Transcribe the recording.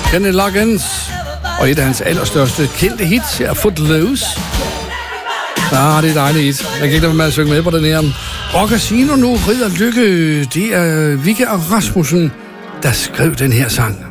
Kenny Loggins. Og et af hans allerstørste kendte hits er Footloose. Ja, det er dejligt hit. Jeg kan ikke lade med at synge med på den her. Og Casino nu, Ridder Lykke. Det er Vigga og Rasmussen, der skrev den her sang.